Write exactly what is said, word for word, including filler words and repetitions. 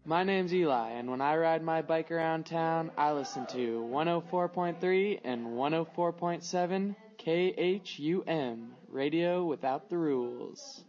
My name's Eli, and when I ride my bike around town, I listen to one oh four point three and one oh four point seven K H U M, Radio Without the Rules.